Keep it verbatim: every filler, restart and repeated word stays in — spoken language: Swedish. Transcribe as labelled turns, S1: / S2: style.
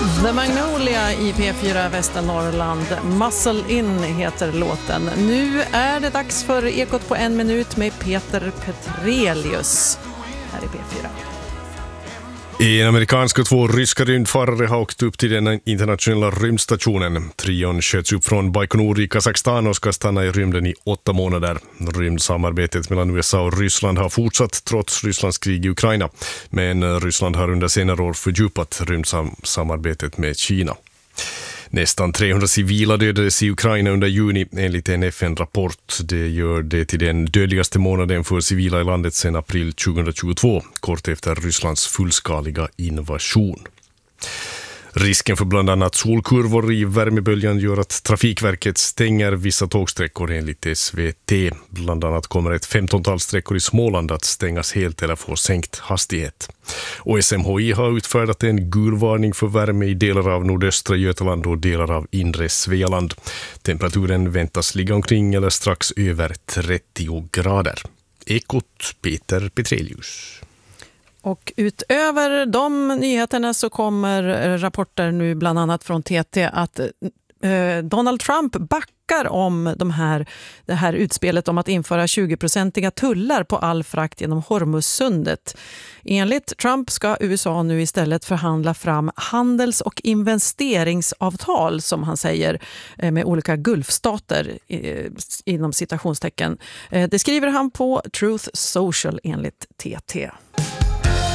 S1: The Magnolia i P fyra Västernorrland. Muscle In heter låten. Nu är det dags för Ekot på en minut med Peter Petrelius här i P fyra.
S2: En amerikansk och två ryska rymdfarare har åkt upp till den internationella rymdstationen. Trion sköts upp från Baikonur i Kazakstan och ska stanna i rymden i åtta månader. Rymdsamarbetet mellan U S A och Ryssland har fortsatt trots Rysslands krig i Ukraina. Men Ryssland har under senare år fördjupat rymdsamarbetet med Kina. Nästan trehundra civila dödades i Ukraina under juni enligt en F N-rapport. Det gör det till den dödligaste månaden för civila i landet sedan april tjugohundratjugotvå, kort efter Rysslands fullskaliga invasion. Risken för bland annat solkurvor i värmeböljan gör att Trafikverket stänger vissa tågsträckor enligt S V T. Bland annat kommer ett femtontal sträckor i Småland att stängas helt eller få sänkt hastighet. Och S M H I har utfärdat en gul varning för värme i delar av nordöstra Götaland och delar av inre Svealand. Temperaturen väntas ligga omkring eller strax över trettio grader. Ekot Peter Petrelius.
S1: Och utöver de nyheterna så kommer rapporter nu bland annat från T T att eh, Donald Trump backar om de här, det här utspelet om att införa tjugo-procentiga tullar på all frakt genom Hormuzsundet. Enligt Trump ska U S A nu istället förhandla fram handels- och investeringsavtal, som han säger, med olika gulfstater inom citationstecken. Det skriver han på Truth Social enligt T T.